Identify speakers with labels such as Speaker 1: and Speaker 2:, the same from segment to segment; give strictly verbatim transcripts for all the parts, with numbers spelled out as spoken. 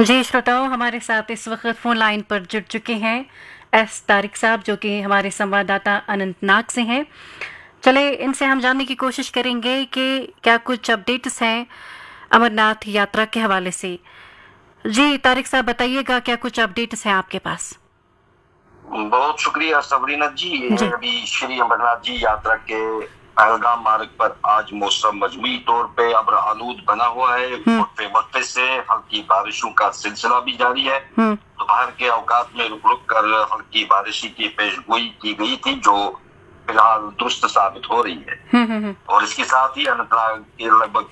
Speaker 1: जी श्रोताओं, हमारे साथ इस वक्त फ़ोन लाइन पर जुड़ चुके हैं एस तारिक साहब, जो कि हमारे संवाददाता अनंतनाग से हैं। चले इनसे हम जानने की कोशिश करेंगे कि क्या कुछ अपडेट्स हैं अमरनाथ यात्रा के हवाले से। जी तारिक साहब, बताइएगा क्या कुछ अपडेट्स हैं आपके पास।
Speaker 2: बहुत शुक्रिया सबरीना जी।
Speaker 1: जी।
Speaker 2: अभी श्री अमरनाथ जी यात्रा के पहलगाम मार्ग पर आज मौसम मजमूई तौर पे अब्र आलूद बना हुआ है। वक्फे वक्फे से हल्की बारिशों का सिलसिला भी जारी है। दोपहर के औकात में रुक रुक कर हल्की बारिश की पेशगोई की गई थी, जो फिलहाल दुरुस्त साबित हो रही है। और इसके साथ ही अनंतनाग के लगभग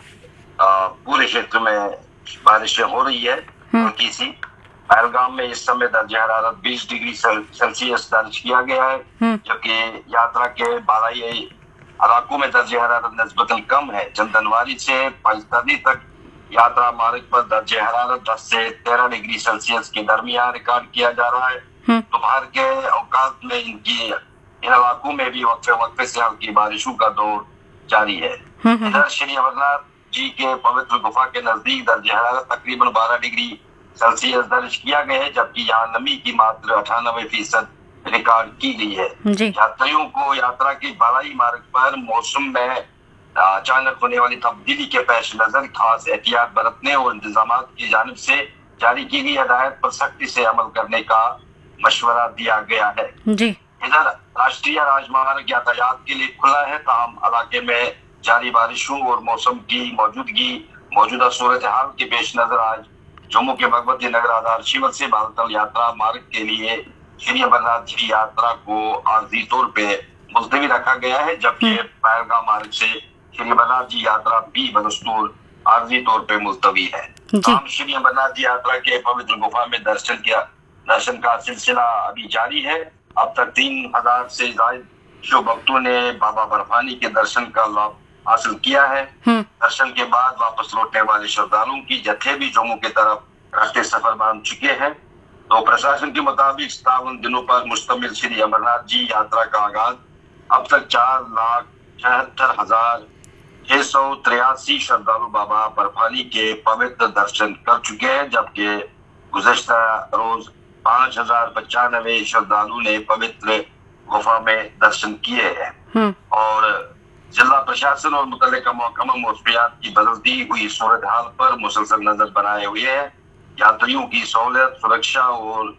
Speaker 2: पूरे क्षेत्र में बारिशें हो रही है। हल्की सी पहलगाम में इस समय दर्ज हरारत बीस डिग्री सेल्सियस दर्ज किया गया है, जबकि यात्रा के बालाई इलाकों में दर्ज हरारत निस्बतन कम है। चंदनवारी से पंचतरनी तक यात्रा मार्ग पर दर्ज हरारत दस से तेरह डिग्री सेल्सियस के दरमियान रिकॉर्ड किया जा रहा है। दोपहर के औकात में इनकी इन इलाकों में भी वक्फे वक्फे से हल्की बारिशों का दौर जारी है। इधर श्री अमरनाथ जी के पवित्र गुफा के नजदीक दर्ज हरारत तकरीबन बारह डिग्री सेल्सियस दर्ज किया गया है, जबकि यहाँ नमी की मात्रा अठानबे फीसद रिकॉर्ड की गई है। यात्रियों को यात्रा के बालाई मार्ग पर मौसम में अचानक होने वाली तब्दीली के पेश नजर खास एहतियात बरतने और इंतजाम की जानिब से जारी की गई हिदायत पर सख्ती से अमल करने का मशवरा दिया गया है। इधर राष्ट्रीय राजमार्ग यातायात के लिए खुला है, ताहम इलाके में जारी बारिशों और मौसम की मौजूदगी मौजूदा सूरत हाल के पेश नजर आज जम्मू के भगवती नगर आधार शिविर से बालतल यात्रा मार्ग के लिए श्री अमरनाथ जी यात्रा को आर्जी तौर पे मुलतवी रखा गया है, जबकि पहलगाम मार्ग से श्री अमरनाथ जी यात्रा भी बदस्तूर आर्जी तौर पे मुलतवी है। हम श्री अमरनाथ जी यात्रा के पवित्र गुफा में दर्शन किया दर्शन का सिलसिला अभी जारी है। अब तक तीन हजार से ज्यादा शिव भक्तों ने बाबा बर्फानी के दर्शन का लाभ हासिल किया है। दर्शन के बाद वापस लौटने वाले श्रद्धालुओं की जत्थे भी जम्मू की तरफ रास्ते सफर बांध चुके हैं। तो प्रशासन के मुताबिक सतावन दिनों पर मुश्तमिल श्री अमरनाथ जी यात्रा का आगाज अब तक चार लाख छिहत्तर हजार छह सौ तिरासी श्रद्धालु बाबा बर्फानी के पवित्र दर्शन कर चुके हैं, जबकि गुज़श्ता रोज पांच हजार पचानवे श्रद्धालु ने पवित्र गुफा में दर्शन किए हैं। और जिला प्रशासन और मुतल्लिका महकमा मौसमियात की बदलती हुई सूरत हाल पर मुसलसल नजर बनाए हुए है। यात्रियों की सहूलियत, सुरक्षा और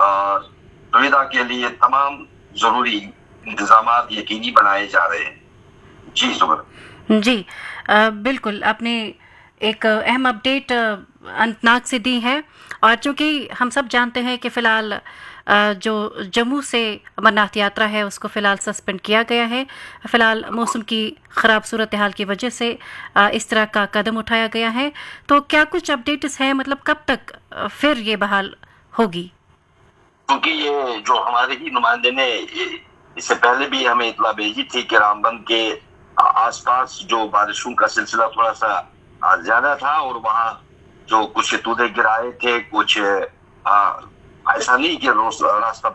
Speaker 2: सुविधा के लिए तमाम जरूरी इंतजाम यकीनी बनाए जा रहे हैं। जी सुबर
Speaker 1: जी आ, बिल्कुल, आपने एक अहम अपडेट अनंतनाग से दी है। और चूंकि हम सब जानते हैं कि फ़िलहाल जो जम्मू से अमरनाथ यात्रा है उसको फ़िलहाल सस्पेंड किया गया है। फ़िलहाल मौसम की ख़राब सूरत हाल की वजह से इस तरह का कदम उठाया गया है। तो क्या कुछ अपडेट्स हैं, मतलब कब तक फिर ये बहाल होगी?
Speaker 2: क्योंकि ये जो हमारे ही नुमाइंदे ने इससे पहले भी हमें इतला भेजी थी कि रामबन के आसपास जो बारिशों का सिलसिला थोड़ा सा ज्यादा था और वहाँ जो कुछ तूदे गिराए थे, कुछ ऐसा नहीं कि रास्ता